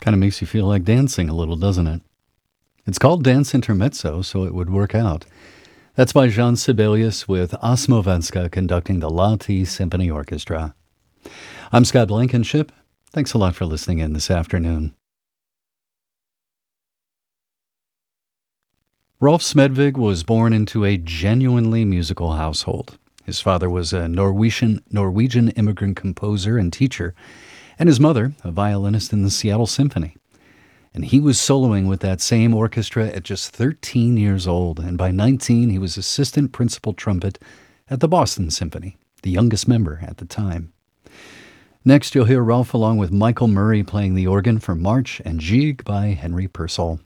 Kind of makes you feel like dancing a little, doesn't it? It's called Dance Intermezzo, so it would work out. That's by Jean Sibelius with Osmovenska conducting the Lahti Symphony Orchestra. I'm Scott Blankenship. Thanks a lot for listening in this afternoon. Rolf Smedvig was born into a genuinely musical household. His father was a Norwegian immigrant composer and teacher, and his mother, a violinist in the Seattle Symphony. And he was soloing with that same orchestra at just 13 years old, and by 19 he was assistant principal trumpet at the Boston Symphony, the youngest member at the time. Next, you'll hear Rolf along with Michael Murray playing the organ for March and Gigue by Henry Purcell.